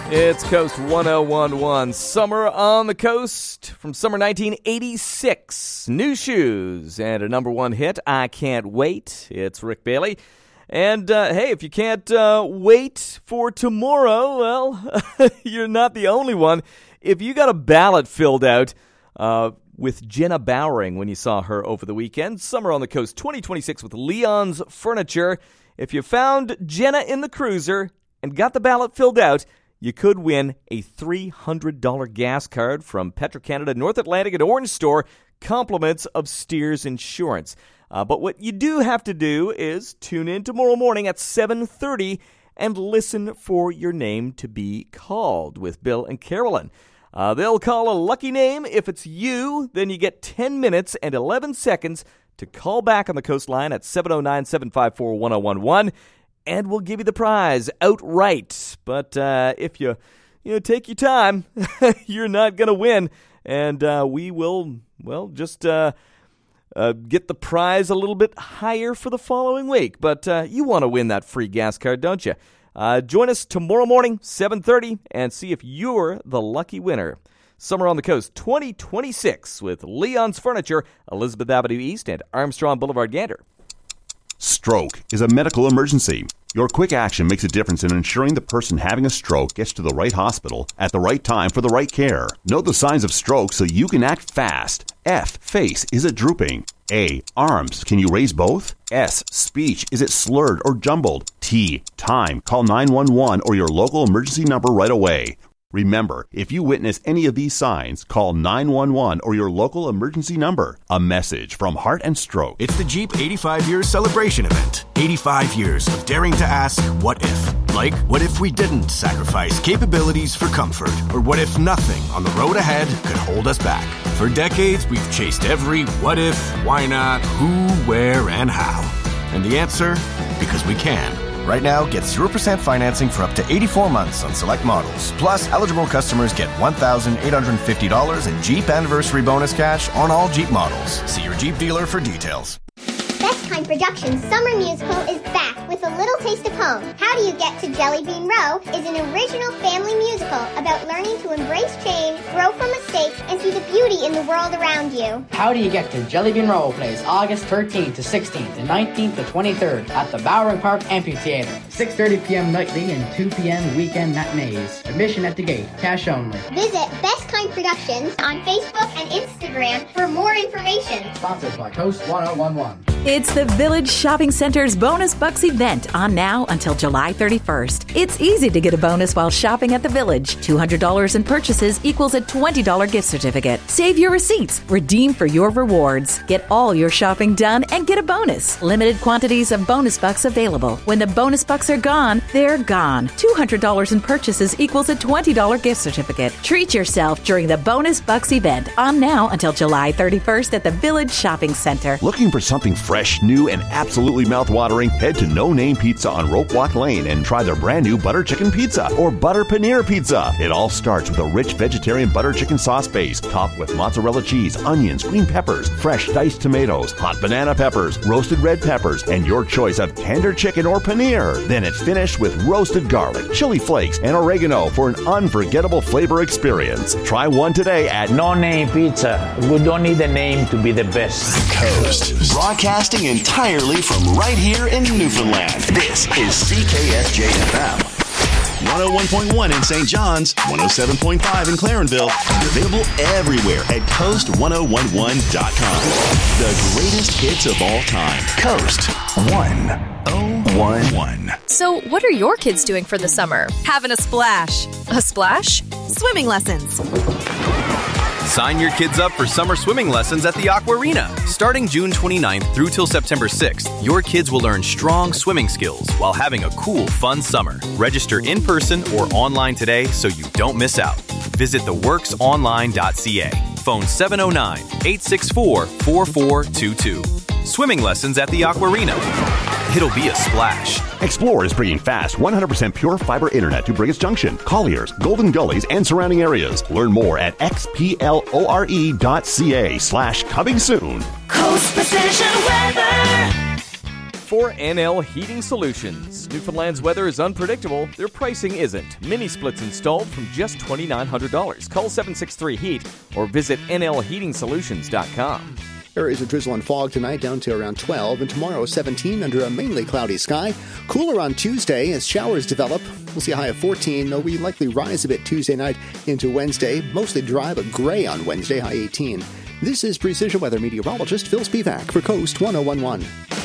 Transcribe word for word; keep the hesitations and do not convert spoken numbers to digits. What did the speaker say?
It's Coast one oh one point one. Summer on the Coast from summer nineteen eighty-six. New Shoes and a number one hit, I Can't Wait. It's Rick Bailey. And, uh, hey, if you can't uh, wait for tomorrow, well, you're not the only one. If you got a ballot filled out uh, with Jenna Bowering when you saw her over the weekend, Summer on the Coast twenty twenty-six with Leon's Furniture. If you found Jenna in the cruiser and got the ballot filled out, you could win a three hundred dollars gas card from Petro-Canada North Atlantic and Orange Store, compliments of Steers Insurance. Uh, but what you do have to do is tune in tomorrow morning at seven thirty and listen for your name to be called with Bill and Carolyn. Uh, they'll call a lucky name. If it's you, then you get ten minutes and eleven seconds to call back on the coastline at seven oh nine, seven five four, one oh one one. And we'll give you the prize outright. But uh, if you, you know, take your time, you're not going to win. And uh, we will, well, just uh, uh, get the prize a little bit higher for the following week. But uh, you want to win that free gas card, don't you? Uh, join us tomorrow morning, seven thirty, and see if you're the lucky winner. Summer on the Coast twenty twenty-six with Leon's Furniture, Elizabeth Avenue East and Armstrong Boulevard, Gander. Stroke is a medical emergency. Your quick action makes a difference in ensuring the person having a stroke gets to the right hospital at the right time for the right care. Know the signs of stroke so you can act fast. F. Face. Is it drooping? A. Arms. Can you raise both? S. Speech. Is it slurred or jumbled? T. Time. Call nine one one or your local emergency number right away. Remember, if you witness any of these signs, call nine one one or your local emergency number. A message from Heart and Stroke. It's the Jeep eighty-five years celebration event. eighty-five years of daring to ask, what if? Like, what if we didn't sacrifice capabilities for comfort? Or what if nothing on the road ahead could hold us back? For decades, we've chased every what if, why not, who, where, and how. And the answer? Because we can. Right now, get zero percent financing for up to eighty-four months on select models. Plus, eligible customers get one thousand eight hundred fifty dollars in Jeep Anniversary Bonus cash on all Jeep models. See your Jeep dealer for details. Best Kind Productions Summer Musical is back with a little taste of home. How Do You Get to Jelly Bean Row is an original family musical about learning to embrace change, grow from mistakes, and see the beauty in the world around you. How Do You Get to Jelly Bean Row plays August thirteenth to sixteenth and nineteenth to twenty-third at the Bowering Park Amphitheater. six thirty p.m. nightly and two p.m. weekend matinees. Admission at the gate. Cash only. Visit Best Kind Productions on Facebook and Instagram for more information. Sponsored by Coast one oh one point one. It's the Village Shopping Center's Bonus Bucks event on now until July thirty-first. It's easy to get a bonus while shopping at the Village. two hundred dollars in purchases equals a twenty dollars gift certificate. Save your receipts. Redeem for your rewards. Get all your shopping done and get a bonus. Limited quantities of Bonus Bucks available. When the Bonus Bucks are gone, they're gone. two hundred dollars in purchases equals a twenty dollars gift certificate. Treat yourself during the Bonus Bucks event on now until July thirty-first at the Village Shopping Center. Looking for something fresh, new, and absolutely mouthwatering? Head to No Name Pizza on Rope Walk Lane and try their brand new butter chicken pizza or butter paneer pizza. It all starts with a rich vegetarian butter chicken sauce base, topped with mozzarella cheese, onions, green peppers, fresh diced tomatoes, hot banana peppers, roasted red peppers, and your choice of tender chicken or paneer. Then it's finished with roasted garlic, chili flakes, and oregano for an unforgettable flavor experience. Try one today at No Name Pizza. We don't need a name to be the best. Coast. Broadcasting entirely from right here in Newfoundland. This is C K S J F M. one oh one point one in Saint John's, one oh seven point five in Clarenville. Available everywhere at coast one oh one one dot com. The greatest hits of all time. Coast one oh one one. So, what are your kids doing for the summer? Having a splash. A splash? Swimming lessons. Sign your kids up for summer swimming lessons at the Aquarina. Starting June twenty-ninth through till September sixth, your kids will learn strong swimming skills while having a cool, fun summer. Register in person or online today so you don't miss out. Visit the works online dot c a. Phone seven oh nine, eight six four, four four two two. Swimming lessons at the Aquarina. It'll be a splash. Explore is bringing fast one hundred percent pure fiber internet to Brigus Junction, Colliers, Golden Gullies, and surrounding areas. Learn more at x p l o r e dot c a slash coming soon. Coast Precision Weather. for N L Heating Solutions. Newfoundland's weather is unpredictable. Their pricing isn't. Mini splits installed from just two thousand nine hundred dollars. Call seven six three heat or visit N L heating solutions dot com. Areas of drizzle and fog tonight down to around twelve, and tomorrow seventeen under a mainly cloudy sky. Cooler on Tuesday as showers develop. We'll see a high of fourteen, though we likely rise a bit Tuesday night into Wednesday. Mostly dry but gray on Wednesday, high eighteen. This is Precision Weather meteorologist Phil Spivak for Coast ten eleven.